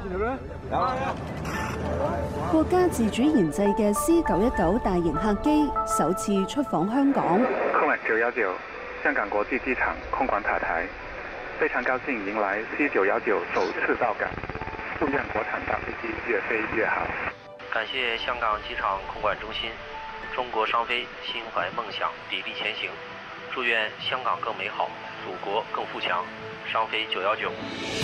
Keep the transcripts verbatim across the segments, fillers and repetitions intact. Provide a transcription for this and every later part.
國家自主研製嘅 C 九一九大型客機首次出訪香港。 空九一九香港國際機場空管塔台，非常高興迎來 C 九一九首次到港，祝願國產大飛機越飛越好。 感謝香港機場空管中心，中國商飛心懷夢想，砥礪前行。祝願香港更美好，祖國更富強。商飛九一九。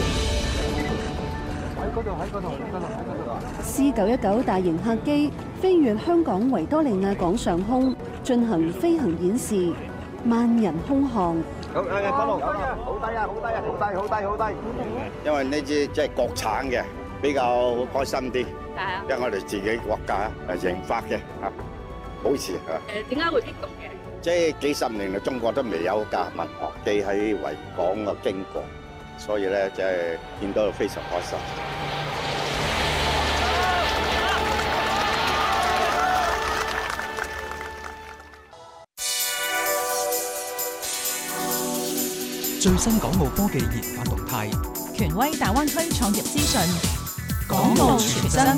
C 九一九大型客機飛越香港維多利亞港上空，進行飛行演示，萬人空巷。 好，誒，得路，好低啊，好低啊，好低啊，好低，好低，好低。因為呢支即係國產嘅，比較開心啲。 係啊。 因為我哋自己國家誒研發嘅嚇，好似嚇。 誒，點解會激動嘅？ 即係幾十年嚟，中國都未有架民航機喺維港嘅經過，所以咧即係見到非常開心。 最新港澳科技研發動態， 權威大灣區創業資訊，港澳全真。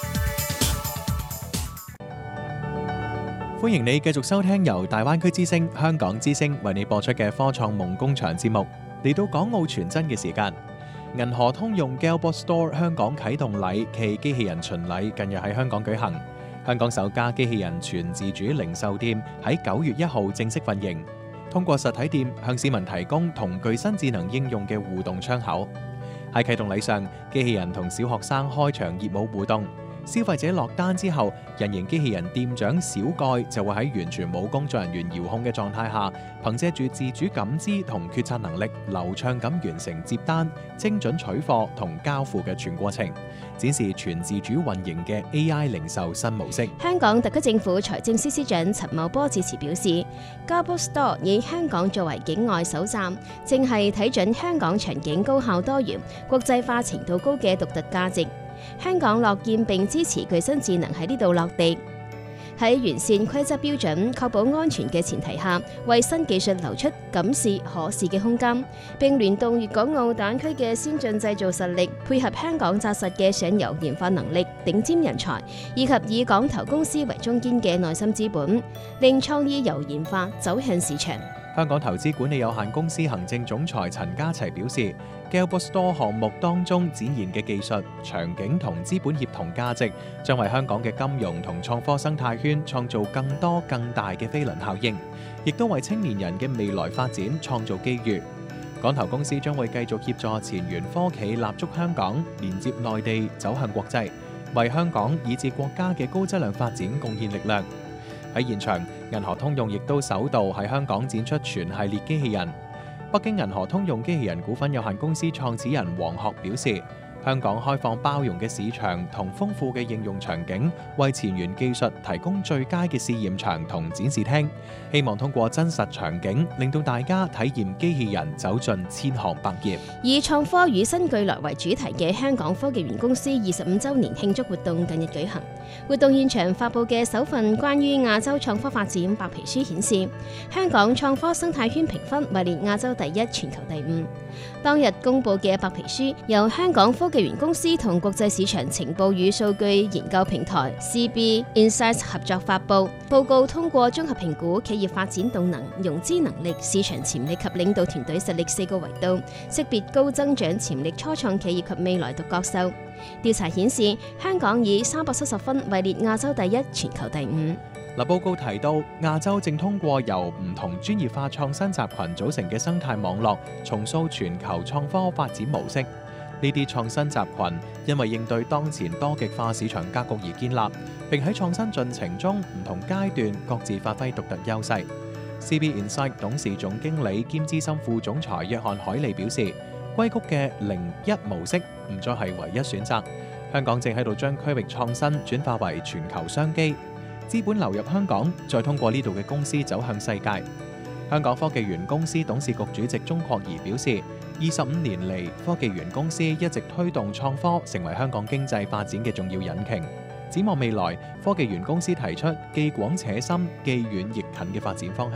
歡迎你繼續收聽由大灣區之聲、香港之聲為你播出嘅科創夢工場節目。嚟到港澳全真嘅時間，銀河通用 Galbot Store 香港啟動禮暨機器人巡禮近日喺香港舉行。香港首家機器人全自主零售店喺九月一號正式運營，通過實體店向市民提供同具新智能應用嘅互動窗口。喺啟動禮上，機器人同小學生開場業務互動。消費者落單之後，人形機器人店長小蓋就會喺完全冇工作人員遙控嘅狀態下，憑借住自主感知同決策能力，流暢咁完成接單、精準取貨同交付嘅全過程，展示全自主運營嘅 A I 零售新模式。 香港特區政府財政司司長陳茂波致辭表示 ，Galbot Store 以香港作為境外首站，正係睇準香港場景高效多元、國際化程度高嘅獨特價值。香港樂見並支持具新智能喺呢度落地，喺完善規則標準、確保安全嘅前提下，為新技術留出敢試可試嘅空間，並聯動粵港澳大灣區嘅先進製造實力，配合香港紮實嘅上游研發能力、頂尖人才，以及以港投公司為中堅嘅內心資本，令創意由研發走向市場。 香港投資管理有限公司行政總裁陳家齊表示 ，Galbot Store 項目當中展現嘅技術、場景同資本協同價值，將為香港嘅金融同創科生態圈創造更多更大嘅飛輪效應，亦都為青年人嘅未來發展創造機遇。港投公司將會繼續協助前沿科企立足香港，連接內地走向國際，為香港以至國家嘅高質量發展貢獻力量。喺現場，銀河通用亦都首度喺香港展出全系列機器人。北京銀河通用機器人股份有限公司創始人黃學表示，香港開放包容嘅市場同豐富嘅應用場景，為前沿技術提供最佳嘅試驗場同展示廳，希望通過真實場景，令到大家體驗機器人走進千行百業。 以創科與新巨來為主題嘅香港科技園公司二十五週年慶祝活動近日舉行。活動現場發佈嘅首份關於亞洲創科發展白皮書顯示，香港創科生態圈評分位列亞洲第一、全球第五。當日公佈嘅白皮書由香港科技園公司同國際市場情報與數據研究平台 C B Insights 合作發佈。報告通過綜合評估企業發展動能、融資能力、市場潛力及領導團隊實力四個維度，識別高增長潛力初創企業及未來獨角獸。調查顯示，香港以三百七十分位列亞洲第一、全球第五。 嗱，報告提到，亞洲正通過由唔同專業化創新集群組成嘅生態網絡，重塑全球創科發展模式。呢啲創新集群因為應對當前多極化市場格局而建立，並喺創新進程中唔同階段各自發揮獨特優勢。C B Insight 董事總經理兼資深副總裁約翰海利表示，硅谷嘅零一模式唔再係唯一選擇，香港正喺度將區域創新轉化為全球商機。資本流入香港，再通過呢度嘅公司走向世界。香港科技園公司董事局主席鍾國儀表示，二十五年嚟，科技園公司一直推動創科成為香港經濟發展嘅重要引擎。展望未來，科技園公司提出既廣且深、既遠亦近嘅發展方向，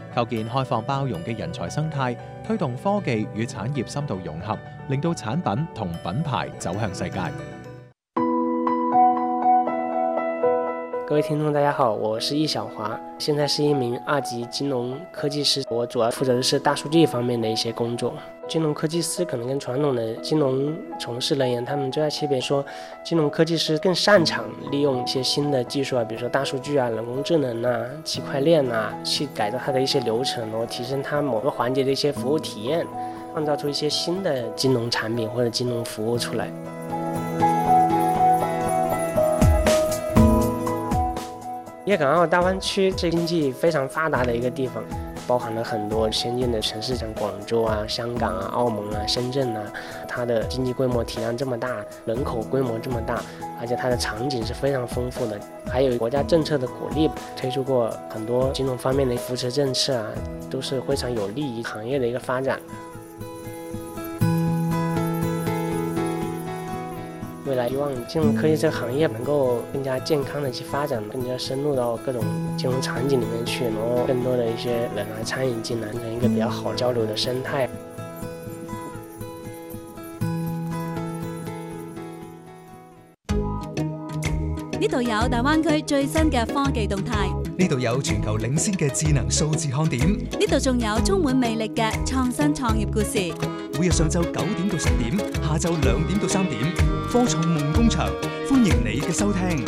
構建開放包容嘅人才生態，推動科技與產業深度融合，令到產品同品牌走向世界。 各位聽眾大家好，我是易小華，現在是一名二級金融科技師，我主要負責的是大數據方面的一些工作。金融科技師可能跟傳統的金融從事人員，他們最大區別說，金融科技師更擅長利用一些新的技術啊，比如說大數據啊、人工智能啊、區塊鏈啊，去改造它的一些流程，然後提升它某個環節的一些服務體驗，創造出一些新的金融產品或者金融服務出來。粵港澳大灣區是經濟非常發達的一個地方，包含了很多先進的城市，像廣州啊、香港啊、澳門啊、深圳啊，它的經濟規模體量這麼大，人口規模這麼大，而且它的場景是非常豐富的，還有國家政策的鼓勵，推出過很多金融方面的扶持政策啊，都是非常有利於行業的一個發展。未來希望金融科技這個行業能夠更加健康的去發展，更加深入到各種金融場景裡面去，然後更多的一些人來參與進來，形成一個比較好交流的生態。 呢度有大灣區最新嘅科技動態， 呢度有全球領先嘅智能數字看點， 呢度仲有充滿魅力嘅創新創業故事。 每日上晝九點到十點，下晝兩點到三點，科創夢工場，歡迎你嘅收聽。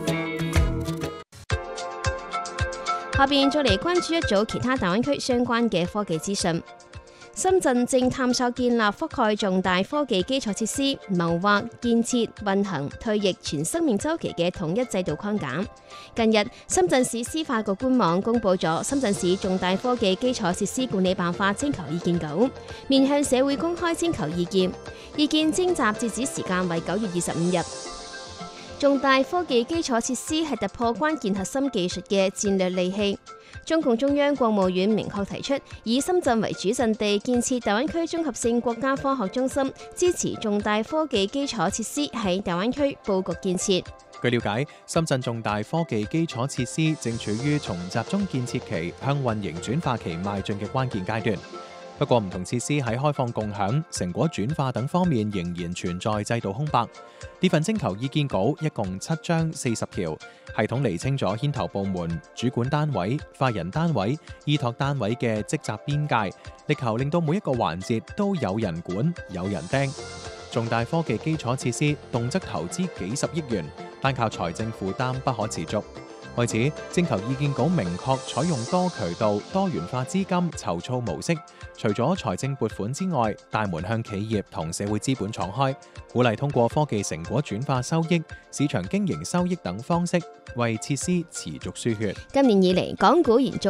下邊再嚟關注一組其他大灣區相關嘅科技資訊。深圳正探索建立覆蓋重大科技基礎設施、謀劃、建設、運行、退役全生命週期嘅統一制度框架。近日，深圳市司法局官網公布咗深圳市重大科技基礎設施管理辦法徵求意見稿，面向社會公開徵求意見。意見徵集截止時間為九月二十五日。重大科技基礎設施係突破關鍵核心技術嘅戰略利器。中共中央國務院明確提出，以深圳為主陣地建設大灣區綜合性國家科學中心，支持重大科技基礎設施喺大灣區佈局建設。 據了解，深圳重大科技基礎設施正處於從集中建設期向運營轉化期邁進嘅關鍵階段。不過，唔同設施喺開放共享、成果轉化等方面仍然存在制度空白。呢份徵求意見稿一共七章四十條，系統釐清咗牽頭部門、主管單位、法人單位、依託單位嘅職責邊界，力求令到每一個環節都有人管、有人盯。重大科技基礎設施動輒投資幾十億元，單靠財政負擔不可持續。為此，徵求意見稿明確採用多渠道、多元化資金籌措模式，除咗財政撥款之外，大門向企業同社會資本敞開，鼓勵通過科技成果轉化收益、市場經營收益等方式，為設施持續輸血。 今年以嚟，港股延續